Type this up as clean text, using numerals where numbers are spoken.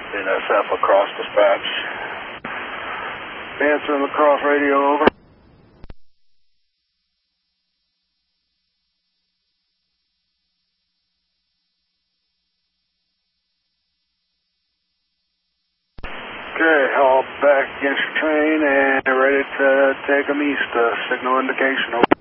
NSF Lacrosse dispatch. Answering Lacrosse radio, over. Okay, all back against your train and ready to take them east. Signal indication, over.